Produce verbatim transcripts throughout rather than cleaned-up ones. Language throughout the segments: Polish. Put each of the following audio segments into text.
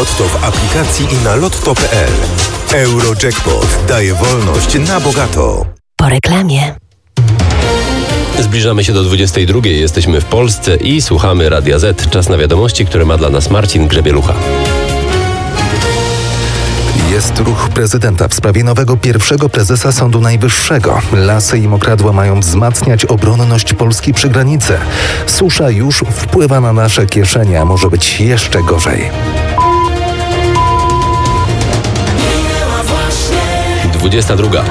Lotto w aplikacji i na lotto kropka p l. Eurojackpot daje wolność na bogato. Po reklamie. Zbliżamy się do dwudziestej drugiej. Jesteśmy w Polsce i słuchamy Radia Z. Czas na wiadomości, które ma dla nas Marcin Grzebielucha. Jest ruch prezydenta w sprawie nowego pierwszego prezesa Sądu Najwyższego. Lasy i mokradła mają wzmacniać obronność Polski przy granicy. Susza już wpływa na nasze kieszenie, a może być jeszcze gorzej. dwudziesta druga.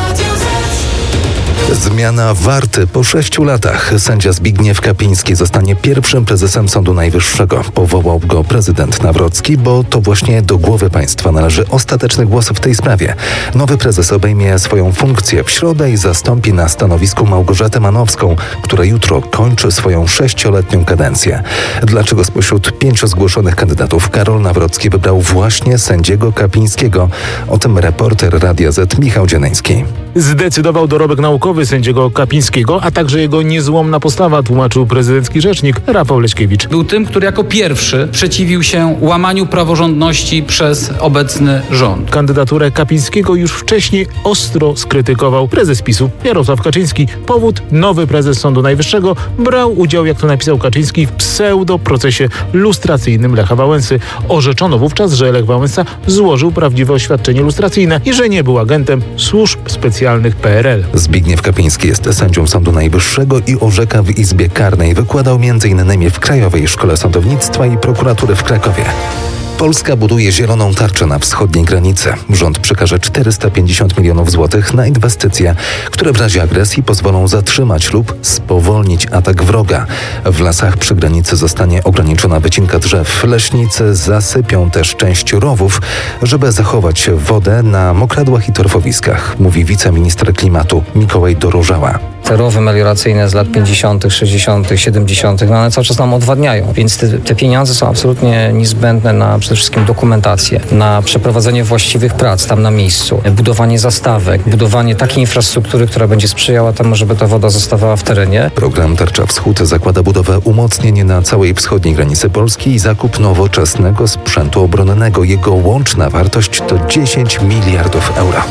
Zmiana warty. Po sześciu latach sędzia Zbigniew Kapiński zostanie pierwszym prezesem Sądu Najwyższego. Powołał go prezydent Nawrocki, bo to właśnie do głowy państwa należy ostateczny głos w tej sprawie. Nowy prezes obejmie swoją funkcję w środę i zastąpi na stanowisku Małgorzatę Manowską, która jutro kończy swoją sześcioletnią kadencję. Dlaczego spośród pięciu zgłoszonych kandydatów Karol Nawrocki wybrał właśnie sędziego Kapińskiego? O tym reporter Radia Z Michał Dzieleński. Zdecydował dorobek naukowy sędziego Kapińskiego, a także jego niezłomna postawa, tłumaczył prezydencki rzecznik Rafał Leśkiewicz. Był tym, który jako pierwszy przeciwił się łamaniu praworządności przez obecny rząd. Kandydaturę Kapińskiego już wcześniej ostro skrytykował prezes PiSu Jarosław Kaczyński. Powód: nowy prezes Sądu Najwyższego brał udział, jak to napisał Kaczyński, w pseudoprocesie lustracyjnym Lecha Wałęsy. Orzeczono wówczas, że Lech Wałęsa złożył prawdziwe oświadczenie lustracyjne i że nie był agentem służb specjalnych P R L. Zbigniew Kapiński jest sędzią Sądu Najwyższego i orzeka w Izbie Karnej. Wykładał między innymi w Krajowej Szkole Sądownictwa i Prokuratury w Krakowie. Polska buduje zieloną tarczę na wschodniej granicy. Rząd przekaże czterysta pięćdziesiąt milionów złotych na inwestycje, które w razie agresji pozwolą zatrzymać lub spowolnić atak wroga. W lasach przy granicy zostanie ograniczona wycinka drzew. Leśnicy zasypią też część rowów, żeby zachować wodę na mokradłach i torfowiskach, mówi wiceminister klimatu Mikołaj Dorożała. Te rowy melioracyjne z lat pięćdziesiątych, sześćdziesiątych, siedemdziesiątych, no one cały czas nam odwadniają, więc te, te pieniądze są absolutnie niezbędne na przede wszystkim dokumentację, na przeprowadzenie właściwych prac tam na miejscu, budowanie zastawek, budowanie takiej infrastruktury, która będzie sprzyjała temu, żeby ta woda zostawała w terenie. Program Tarcza Wschód zakłada budowę umocnień na całej wschodniej granicy Polski i zakup nowoczesnego sprzętu obronnego. Jego łączna wartość to dziesięć miliardów euro.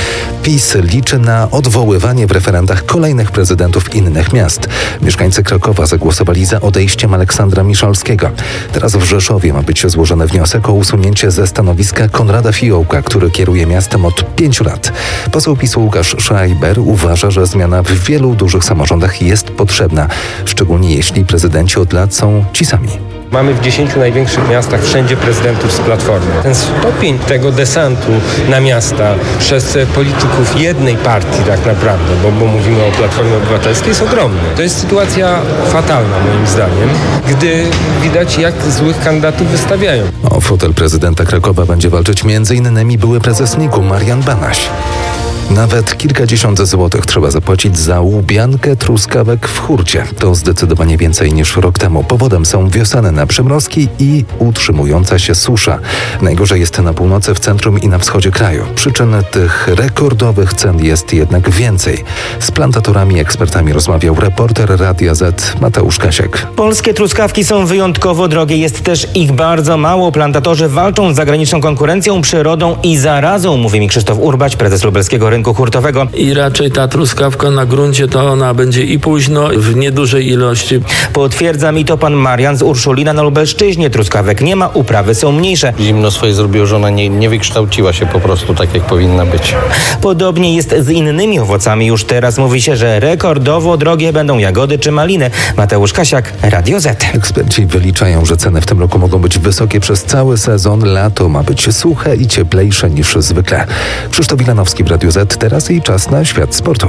PiS liczy na odwoływanie w referendach kolejnych prezydentów innych miast. Mieszkańcy Krakowa zagłosowali za odejściem Aleksandra Miszalskiego. Teraz w Rzeszowie ma być złożony wniosek o usunięcie ze stanowiska Konrada Fiołka, który kieruje miastem od pięciu lat. Poseł PiS-u Łukasz Schreiber uważa, że zmiana w wielu dużych samorządach jest potrzebna, szczególnie jeśli prezydenci od lat są ci sami. Mamy w dziesięciu największych miastach wszędzie prezydentów z Platformy. Ten stopień tego desantu na miasta przez polityków jednej partii tak naprawdę, bo, bo mówimy o Platformie Obywatelskiej, jest ogromny. To jest sytuacja fatalna moim zdaniem, gdy widać, jak złych kandydatów wystawiają. O fotel prezydenta Krakowa będzie walczyć między innymi były prezes N I K-u Marian Banaś. Nawet kilkadziesiąt złotych trzeba zapłacić za łubiankę truskawek w hurcie. To zdecydowanie więcej niż rok temu. Powodem są wiosenne przymrozki i utrzymująca się susza. Najgorzej jest na północy, w centrum i na wschodzie kraju. Przyczyn tych rekordowych cen jest jednak więcej. Z plantatorami i ekspertami rozmawiał reporter Radia Z Mateusz Kasiek. Polskie truskawki są wyjątkowo drogie. Jest też ich bardzo mało. Plantatorzy walczą z zagraniczną konkurencją, przyrodą i zarazą, mówi mi Krzysztof Urbać, prezes lubelskiego rynku hurtowego. I raczej ta truskawka na gruncie to ona będzie i późno, w niedużej ilości. Potwierdza mi to pan Marian z Urszulina na Lubelszczyźnie. Truskawek nie ma, uprawy są mniejsze. Zimno swoje zrobiło, że ona nie, nie wykształciła się po prostu tak, jak powinna być. Podobnie jest z innymi owocami. Już teraz mówi się, że rekordowo drogie będą jagody czy maliny. Mateusz Kasiak, Radio Z. Eksperci wyliczają, że ceny w tym roku mogą być wysokie przez cały sezon. Lato ma być suche i cieplejsze niż zwykle. Krzysztof Wilanowski w Radio Z. Teraz i czas na świat sportu.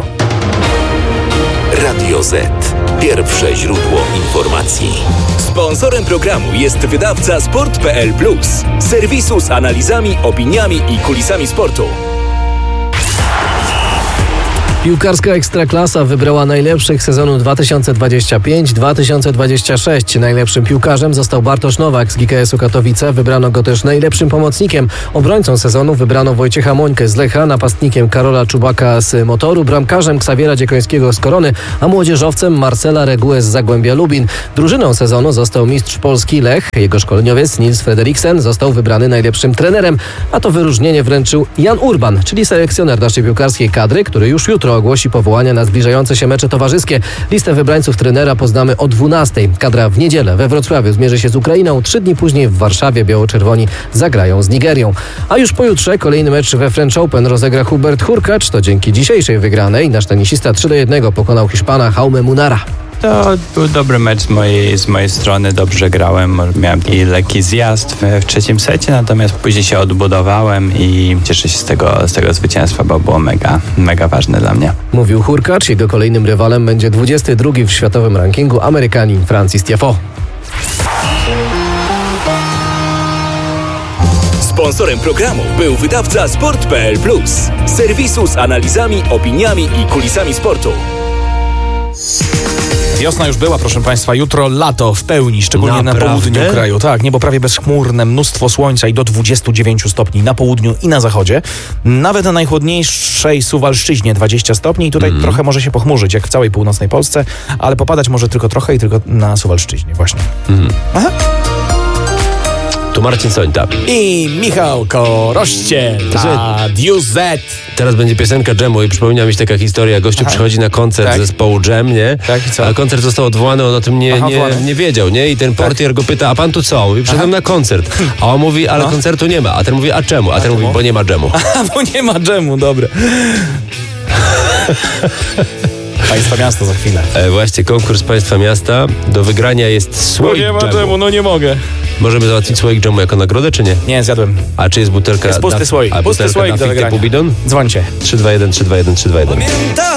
Radio Z. Pierwsze źródło informacji. Sponsorem programu jest wydawca sport kropka p l plus, serwisu z analizami, opiniami i kulisami sportu. Piłkarska Ekstraklasa wybrała najlepszych sezonu dwa tysiące dwudziesty piąty dwa tysiące dwudziesty szósty. Najlepszym piłkarzem został Bartosz Nowak z G K S-u Katowice. Wybrano go też najlepszym pomocnikiem. Obrońcą sezonu wybrano Wojciecha Mońkę z Lecha, napastnikiem Karola Czubaka z Motoru, bramkarzem Ksawiera Dziekońskiego z Korony, a młodzieżowcem Marcela Reguę z Zagłębia Lubin. Drużyną sezonu został mistrz Polski Lech. Jego szkoleniowiec Nils Frederiksen został wybrany najlepszym trenerem, a to wyróżnienie wręczył Jan Urban, czyli selekcjoner naszej piłkarskiej kadry, który już jutro ogłosi powołania na zbliżające się mecze towarzyskie. Listę wybrańców trenera poznamy o dwunastej. Kadra w niedzielę we Wrocławiu zmierzy się z Ukrainą. Trzy dni później w Warszawie biało-czerwoni zagrają z Nigerią. A już pojutrze kolejny mecz we French Open rozegra Hubert Hurkacz. To dzięki dzisiejszej wygranej nasz tenisista trzy do jednego pokonał Hiszpana Jaume Munara. To był dobry mecz z mojej, z mojej strony, dobrze grałem, miałem i lekki zjazd w, w trzecim secie, natomiast później się odbudowałem i cieszę się z tego, z tego zwycięstwa, bo było mega, mega ważne dla mnie. Mówił Hurkacz. Jego kolejnym rywalem będzie dwudziesty drugi w światowym rankingu Amerykanin Francis Tiafoe. Sponsorem programu był wydawca Sport kropka p l plus, serwisu z analizami, opiniami i kulisami sportu. Wiosna już była, proszę Państwa, jutro lato w pełni, szczególnie Naprawdę? na południu kraju. Tak, niebo prawie bezchmurne, mnóstwo słońca i do dwudziestu dziewięciu stopni na południu i na zachodzie. Nawet na najchłodniejszej Suwalszczyźnie dwadzieścia stopni i tutaj mm. trochę może się pochmurzyć, jak w całej północnej Polsce, ale popadać może tylko trochę i tylko na Suwalszczyźnie właśnie. Mm. Aha. Tu Marcin Sońta. I Michał Koroście. Radio Z. Teraz będzie piosenka Dżemu i przypomina mi się taka historia. Gościu Aha. przychodzi na koncert tak. zespołu Dżem, nie? Tak, i co? A koncert został odwołany, on o tym nie, Aha, nie, nie wiedział, nie? I ten portier tak. go pyta, a pan tu co? Mówi, przyszedłem na koncert. A on mówi, ale no. koncertu nie ma. A ten mówi, a czemu? A, a ten czemu? mówi, bo nie ma Dżemu. A, bo nie ma Dżemu, dobre. Państwa Miasta za chwilę. E, właśnie, konkurs Państwa Miasta. Do wygrania jest słoik No nie ma dżemu. dżemu, no nie mogę. Możemy załatwić słoik dżemu jako nagrodę, czy nie? Nie, zjadłem. A czy jest butelka... Jest pusty na, słoik. A pusty słoik do wygrania. Typu bidon? Dzwońcie. trzy dwa jeden, trzy dwa jeden, trzy dwa jeden.